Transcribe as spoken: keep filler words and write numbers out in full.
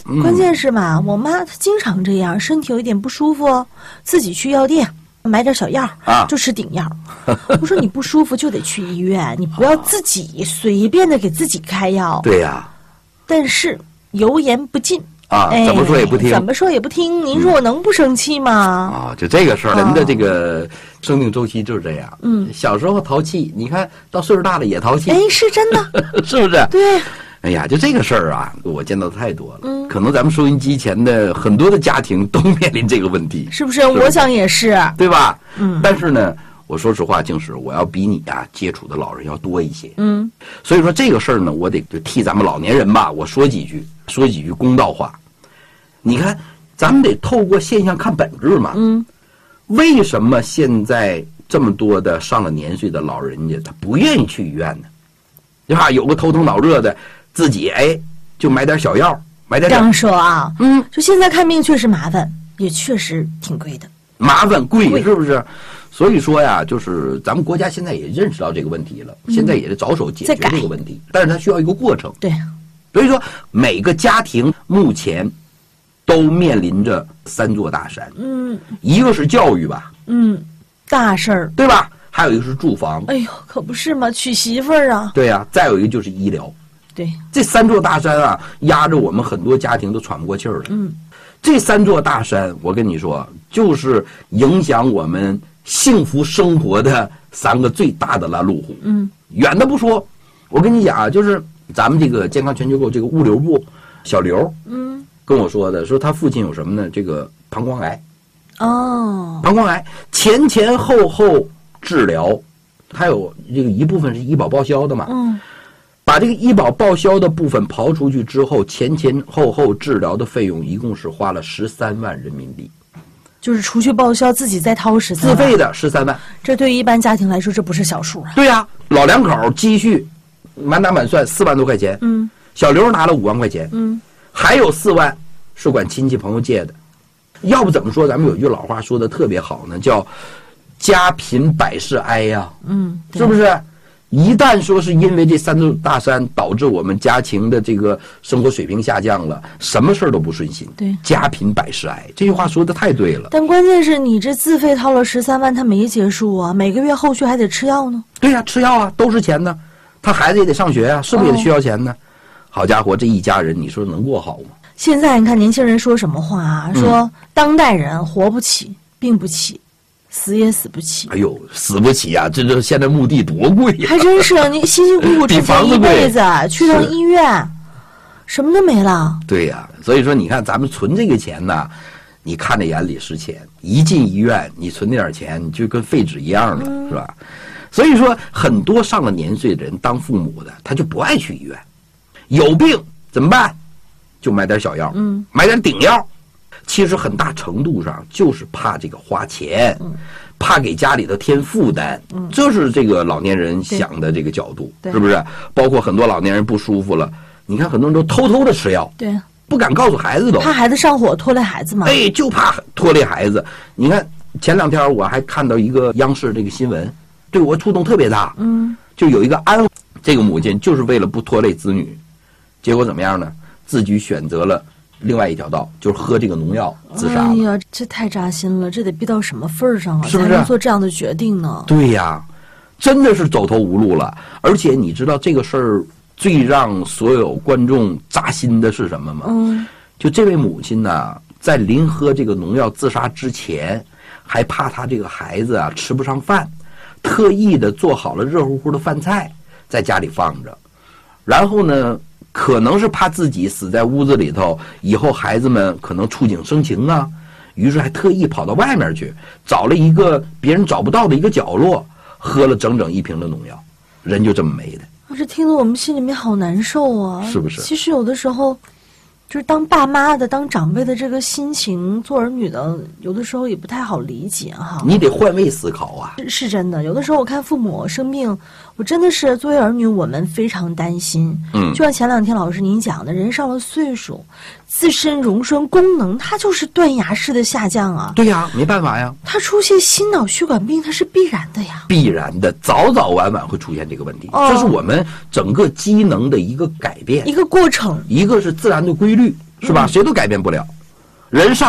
嗯、 关键是嘛，我妈她经常这样，身体有一点不舒服，自己去药店买点小药啊，就吃顶药。我说你不舒服就得去医院，你不要自己随便的给自己开药。 对呀、啊， 但是油盐不进。 啊，怎么说也不听， 哎、怎么说也不听。您说我能不生气吗？ 啊，就这个事儿，人的这个生命周期就是这样。嗯，小时候淘气，你看到岁数大了也淘气。 哎，是真的， 是不是？ 对。 哎呀，就这个事儿啊，我见到的太多了。嗯，可能咱们收音机前的很多的家庭都面临这个问题， 是不是？是不是我想也是， 对吧？ 嗯。 但是呢，我说实话，静史，我要比你啊接触的老人要多一些。 嗯。 所以说这个事儿呢，我得就替咱们老年人吧，我说几句，说几句公道话。你看，咱们得透过现象看本质嘛。 嗯， 为什么现在这么多的上了年岁的老人家他不愿意去医院呢？对吧？有个头疼脑热的，自己哎就买点小药，买点。 这样说啊， 嗯， 就现在看病确实麻烦，也确实挺贵的。 麻烦贵是不是？所以说呀，就是咱们国家现在也认识到这个问题了，嗯、现在也是着手解决这个问题，但是它需要一个过程。 对， 所以说每个家庭目前都面临着三座大山， 嗯， 一个是教育吧， 嗯，大事儿， 对吧？还有一个是住房， 哎呦，可不是嘛，娶媳妇儿啊， 对呀、啊，再有一个就是医疗， 对， 这三座大山啊，压着我们很多家庭都喘不过气儿来。 嗯， 这三座大山，我跟你说，就是影响我们幸福生活的三个最大的拦路虎。 嗯， 远的不说，我跟你讲啊，就是咱们这个健康全球构这个物流部小刘，嗯。跟我说的，说他父亲有什么呢？这个膀胱癌， 哦， 膀胱癌前前后后治疗，还有这个一部分是医保报销的嘛， 嗯， 把这个医保报销的部分刨出去之后，前前后后治疗的费用一共是花了十三万人民币， 就是除去报销，自己再掏十三万， 自费的十三万， 这对于一般家庭来说，这不是小数啊。 对呀、啊，老两口积蓄满打满算四万多块钱， 嗯， 小刘拿了五万块钱， 嗯。 还有四万是管亲戚朋友借的，要不怎么说咱们有一句老话说的特别好呢，叫家贫百事哀呀， 嗯， 是不是？一旦说是因为这三座大山导致我们家庭的这个生活水平下降了，什么事儿都不顺心， 对， 家贫百事哀，这句话说的太对了。 但关键是你这自费掏了十三万，他没结束啊，每个月后续还得吃药呢。 对呀、啊，吃药啊，都是钱呢，他孩子也得上学啊，是不是也得需要钱呢？哦，好家伙，这一家人你说能过好吗？ 现在你看年轻人说什么话啊？说、嗯、当代人活不起，病不起，死也死不起。 哎呦，死不起呀、啊！这这现在墓地多贵呀、啊！ 还真是，你辛辛苦苦挣钱一辈子，去趟医院，什么都没了。 对呀、啊，所以说你看咱们存这个钱呢，你看在眼里是钱，一进医院你存那点钱，你就跟废纸一样了，嗯、是吧？所以说很多上了年岁的人当父母的，他就不爱去医院。有病怎么办？就买点小药， 嗯， 买点顶药。其实很大程度上就是怕这个花钱， 嗯， 怕给家里头添负担，嗯，这是这个老年人想的这个角度，是不是？包括很多老年人不舒服了，你看很多人都偷偷的吃药， 对， 不敢告诉孩子都， 怕孩子上火拖累孩子嘛。 哎，就怕拖累孩子。你看前两天我还看到一个央视这个新闻，对我触动特别大， 嗯， 就有一个安这个母亲就是为了不拖累子女，结果怎么样呢？自己选择了另外一条道，就是喝这个农药自杀了。 哎呀，这太扎心了，这得逼到什么份儿上啊？ 是不是才能做这样的决定呢？ 对呀，真的是走投无路了。而且你知道这个事儿最让所有观众扎心的是什么吗？ 嗯， 就这位母亲呢，在临喝这个农药自杀之前，还怕他这个孩子啊吃不上饭，特意的做好了热乎乎的饭菜在家里放着，然后呢，可能是怕自己死在屋子里头，以后孩子们可能触景生情啊，于是还特意跑到外面去，找了一个别人找不到的一个角落，喝了整整一瓶的农药，人就这么没的。 这听得我们心里面好难受啊！ 是不是？ 其实有的时候，就是当爸妈的、当长辈的这个心情，做儿女的，有的时候也不太好理解哈。 你得换位思考啊！ 是, 是真的，有的时候我看父母生病，我真的是作为儿女，我们非常担心。 嗯， 就像前两天老师您讲的，人上了岁数，自身溶栓功能它就是断崖式的下降啊。 对呀，没办法呀。 它出现心脑血管病，它是必然的呀。 必然的，早早晚晚会出现这个问题。哦，这是我们整个机能的一个改变， 一个过程。 一个是自然的规律， 是吧？谁都改变不了。人上